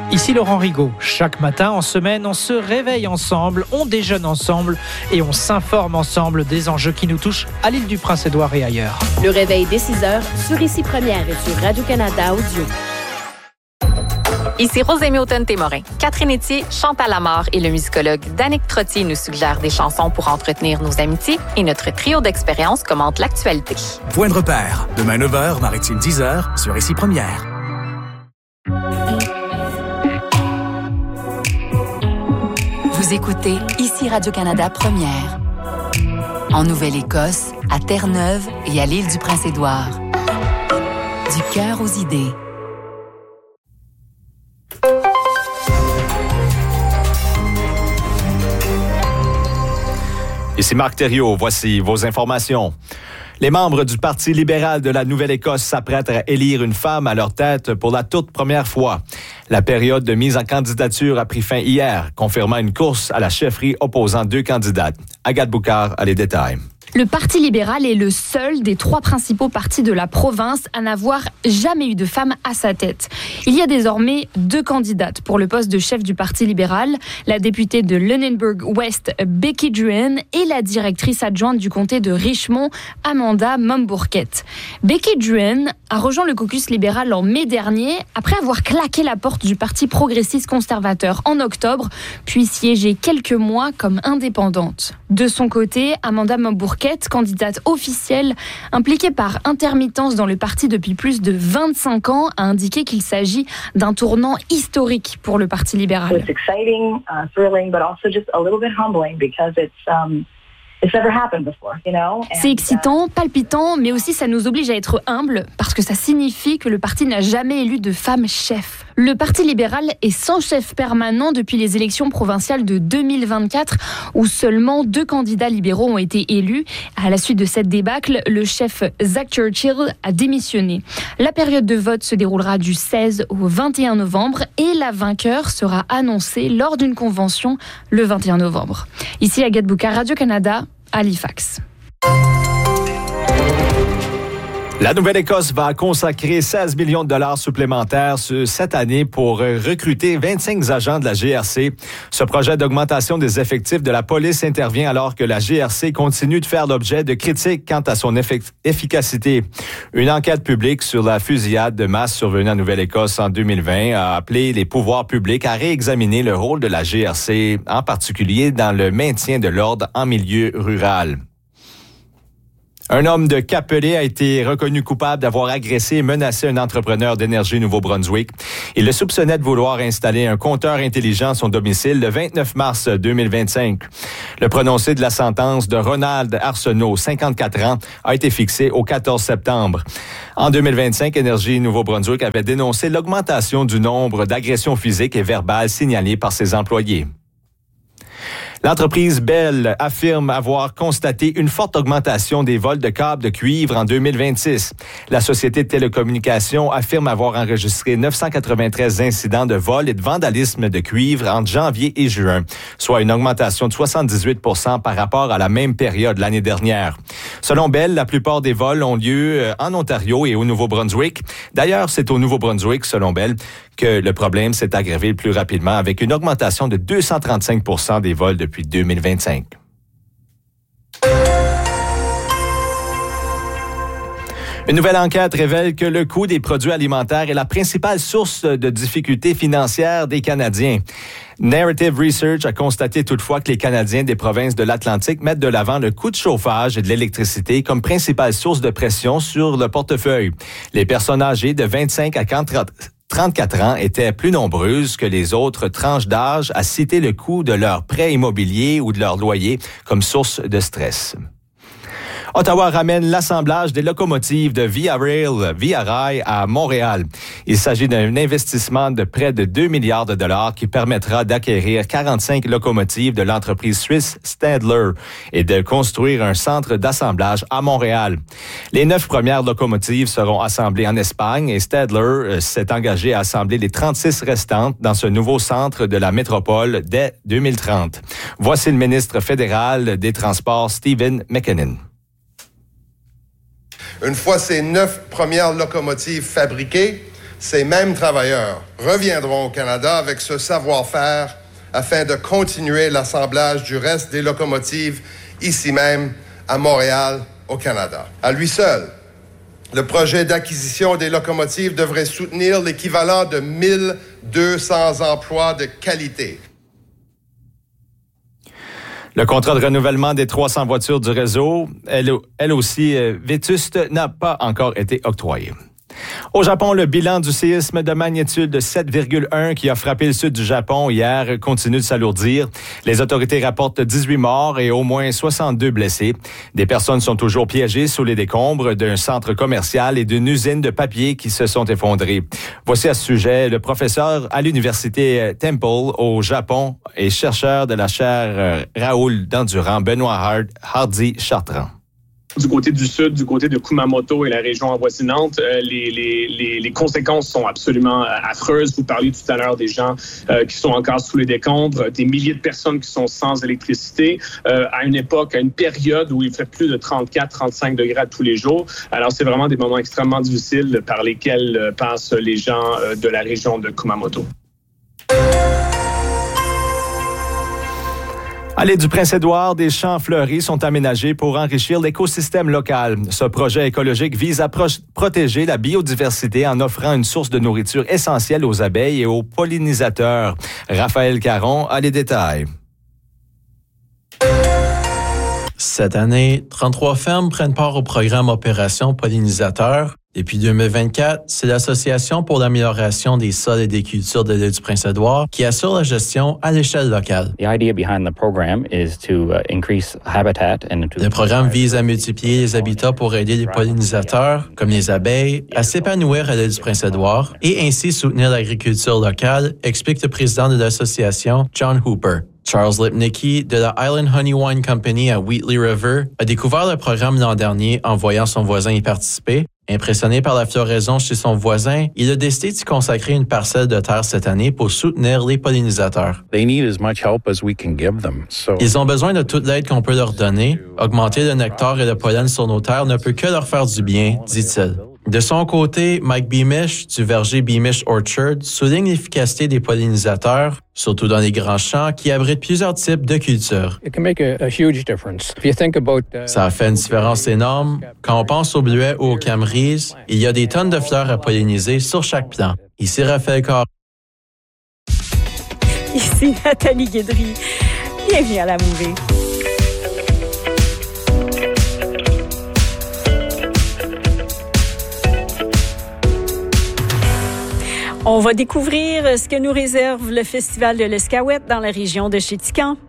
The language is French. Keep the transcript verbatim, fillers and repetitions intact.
Ici Laurent Rigaud. Chaque matin, en semaine, on se réveille ensemble, on déjeune ensemble et on s'informe ensemble des enjeux qui nous touchent à l'île du Prince-Édouard et ailleurs. Le réveil dès six heures sur Ici Première et sur Radio-Canada Audio. Ici Rosémie Automne-Témorin. Catherine Etier, Chantal Lamarre et le musicologue Danick Trottier nous suggèrent des chansons pour entretenir nos amitiés et notre trio d'expériences commente l'actualité. Point de repère. Demain neuf heures, Maritime dix heures, sur Ici Première. Vous écoutez Ici Radio-Canada Première. En Nouvelle-Écosse, à Terre-Neuve et à l'île du Prince-Édouard. Du cœur aux idées. Ici Marc Thériault, voici vos informations. Les membres du Parti libéral de la Nouvelle-Écosse s'apprêtent à élire une femme à leur tête pour la toute première fois. La période de mise en candidature a pris fin hier, confirmant une course à la chefferie opposant deux candidates. Agathe Boucard a les détails. Le Parti libéral est le seul des trois principaux partis de la province à n'avoir jamais eu de femme à sa tête. Il y a désormais deux candidates pour le poste de chef du Parti libéral, la députée de Lunenburg West, Becky Druin, et la directrice adjointe du comté de Richmond, Amanda Mombourquette. Becky Druin a rejoint le caucus libéral en mai dernier, après avoir claqué la porte du Parti progressiste conservateur en octobre, puis siégé quelques mois comme indépendante. De son côté, Amanda Mombourquette, candidate officielle, impliquée par intermittence dans le parti depuis plus de vingt-cinq ans, a indiqué qu'il s'agit d'un tournant historique pour le Parti libéral. It's exciting, uh, thrilling, but also just a little bit humbling because it's um, it's never happened before, you know. And, C'est excitant, palpitant, mais aussi ça nous oblige à être humbles parce que ça signifie que le parti n'a jamais élu de femme chef. Le Parti libéral est sans chef permanent depuis les élections provinciales de deux mille vingt-quatre, où seulement deux candidats libéraux ont été élus. À la suite de cette débâcle, le chef Zach Churchill a démissionné. La période de vote se déroulera du seize au vingt et un novembre et la vainqueur sera annoncée lors d'une convention le vingt et un novembre. Ici Agathe Boucard, Radio-Canada, Halifax. La Nouvelle-Écosse va consacrer seize millions de dollars supplémentaires cette année pour recruter vingt-cinq agents de la G R C. Ce projet d'augmentation des effectifs de la police intervient alors que la G R C continue de faire l'objet de critiques quant à son effic- efficacité. Une enquête publique sur la fusillade de masse survenue en Nouvelle-Écosse en deux mille vingt a appelé les pouvoirs publics à réexaminer le rôle de la G R C, en particulier dans le maintien de l'ordre en milieu rural. Un homme de Capelé a été reconnu coupable d'avoir agressé et menacé un entrepreneur d'énergie Nouveau-Brunswick. Il le soupçonnait de vouloir installer un compteur intelligent à son domicile le vingt-neuf mars deux mille vingt-cinq. Le prononcé de la sentence de Ronald Arsenault, cinquante-quatre ans, a été fixé au quatorze septembre. En deux mille vingt-cinq, Énergie Nouveau-Brunswick avait dénoncé l'augmentation du nombre d'agressions physiques et verbales signalées par ses employés. L'entreprise Bell affirme avoir constaté une forte augmentation des vols de câbles de cuivre en deux mille vingt-six. La société de télécommunications affirme avoir enregistré neuf cent quatre-vingt-treize incidents de vol et de vandalisme de cuivre entre janvier et juin, soit une augmentation de soixante-dix-huit pour cent par rapport à la même période l'année dernière. Selon Bell, la plupart des vols ont lieu en Ontario et au Nouveau-Brunswick. D'ailleurs, c'est au Nouveau-Brunswick, selon Bell, que le problème s'est aggravé le plus rapidement avec une augmentation de deux cent trente-cinq pour cent des vols depuis deux mille vingt-cinq. Une nouvelle enquête révèle que le coût des produits alimentaires est la principale source de difficultés financières des Canadiens. Narrative Research a constaté toutefois que les Canadiens des provinces de l'Atlantique mettent de l'avant le coût de chauffage et de l'électricité comme principale source de pression sur le portefeuille. Les personnes âgées de vingt-cinq à trente-quatre ans étaient plus nombreuses que les autres tranches d'âge à citer le coût de leur prêt immobilier ou de leur loyer comme source de stress. Ottawa ramène l'assemblage des locomotives de Via Rail, Via Rail à Montréal. Il s'agit d'un investissement de près de deux milliards de dollars qui permettra d'acquérir quarante-cinq locomotives de l'entreprise suisse Stadler et de construire un centre d'assemblage à Montréal. Les neuf premières locomotives seront assemblées en Espagne et Stadler s'est engagé à assembler les trente-six restantes dans ce nouveau centre de la métropole dès deux mille trente. Voici le ministre fédéral des Transports, Stephen McKinnon. Une fois ces neuf premières locomotives fabriquées, ces mêmes travailleurs reviendront au Canada avec ce savoir-faire afin de continuer l'assemblage du reste des locomotives ici même à Montréal, au Canada. À lui seul, le projet d'acquisition des locomotives devrait soutenir l'équivalent de mille deux cents emplois de qualité. Le contrat de renouvellement des trois cents voitures du réseau, elle, elle aussi euh, vétuste, n'a pas encore été octroyé. Au Japon, le bilan du séisme de magnitude de sept virgule un qui a frappé le sud du Japon hier continue de s'alourdir. Les autorités rapportent dix-huit morts et au moins soixante-deux blessés. Des personnes sont toujours piégées sous les décombres d'un centre commercial et d'une usine de papier qui se sont effondrées. Voici à ce sujet le professeur à l'université Temple au Japon et chercheur de la chaire Raoul d'Endurant, Benoît Hardy-Chartrand. Du côté du sud, du côté de Kumamoto et la région avoisinante, euh, les, les, les, les conséquences sont absolument affreuses. Vous parliez tout à l'heure des gens euh, qui sont encore sous les décombres, des milliers de personnes qui sont sans électricité, euh, à une époque, à une période où il fait plus de trente-quatre à trente-cinq degrés tous les jours. Alors, c'est vraiment des moments extrêmement difficiles par lesquels euh, passent les gens euh, de la région de Kumamoto. À l'île du Prince-Édouard, des champs fleuris sont aménagés pour enrichir l'écosystème local. Ce projet écologique vise à pro- protéger la biodiversité en offrant une source de nourriture essentielle aux abeilles et aux pollinisateurs. Raphaël Caron a les détails. Cette année, trente-trois fermes prennent part au programme Opération Pollinisateur. Depuis deux mille vingt-quatre, c'est l'Association pour l'amélioration des sols et des cultures de l'île du Prince-Édouard qui assure la gestion à l'échelle locale. Le programme vise à multiplier les habitats pour aider les pollinisateurs, comme les abeilles, à s'épanouir à l'île du Prince-Édouard et ainsi soutenir l'agriculture locale, explique le président de l'association, John Hooper. Charles Lipnicki, de la Island Honey Wine Company à Wheatley River, a découvert le programme l'an dernier en voyant son voisin y participer. Impressionné par la floraison chez son voisin, il a décidé d'y consacrer une parcelle de terre cette année pour soutenir les pollinisateurs. Ils ont besoin de toute l'aide qu'on peut leur donner. Augmenter le nectar et le pollen sur nos terres ne peut que leur faire du bien, dit-il. De son côté, Mike Beamish, du verger Beamish Orchard, souligne l'efficacité des pollinisateurs, surtout dans les grands champs qui abritent plusieurs types de cultures. Ça a fait une différence énorme. Quand on pense au bleuet ou aux camerises, il y a des tonnes de fleurs à polliniser sur chaque plant. Ici Raphaël Caron. Ici Nathalie Guédry. Bienvenue à la Mouvée. On va découvrir ce que nous réserve le Festival de l'Escaouette dans la région de Chéticamp.